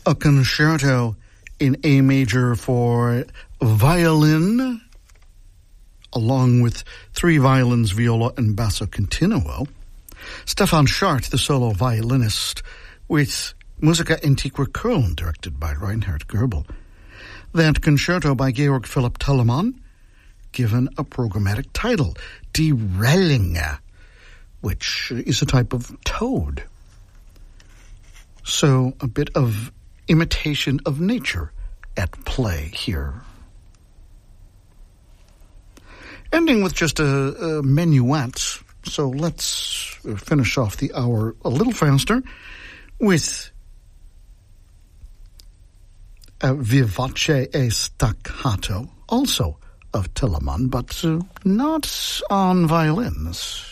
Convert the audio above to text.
a concerto in A major for violin, along with 3 violins, viola, and basso continuo. Stefan Schardt, the solo violinist, with Musica Antiqua Köln, directed by Reinhard Goebel. That concerto by Georg Philipp Telemann, given a programmatic title, Die Rellinge, which is a type of toad. So a bit of imitation of nature at play here. Ending with just a minuet, so let's finish off the hour a little faster with Vivace e Staccato, also of Telemann, but not on violins.